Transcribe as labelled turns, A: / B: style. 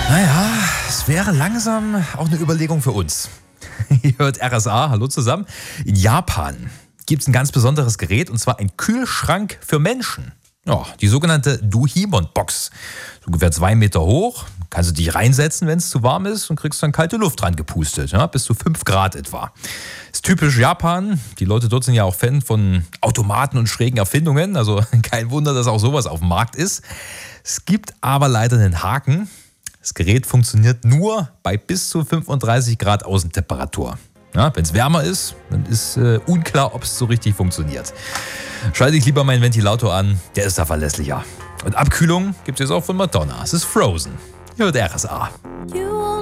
A: Naja, es wäre langsam auch eine Überlegung für uns. Ihr hört RSA, hallo zusammen. In Japan gibt es ein ganz besonderes Gerät, und zwar ein Kühlschrank für Menschen. Ja, die sogenannte Duhimon-Box. So ungefähr 2 Meter hoch. Kannst du dich reinsetzen, wenn es zu warm ist, und kriegst dann kalte Luft dran gepustet. Ja, bis zu 5 Grad etwa. Ist typisch Japan. Die Leute dort sind ja auch Fan von Automaten und schrägen Erfindungen. Also kein Wunder, dass auch sowas auf dem Markt ist. Es gibt aber leider einen Haken. Das Gerät funktioniert nur bei bis zu 35 Grad Außentemperatur. Ja, wenn es wärmer ist, dann ist unklar, ob es so richtig funktioniert. Schalte ich lieber meinen Ventilator an, der ist da verlässlicher. Und Abkühlung gibt es jetzt auch von Madonna. Es ist Frozen. Ihr hört RSA.
B: You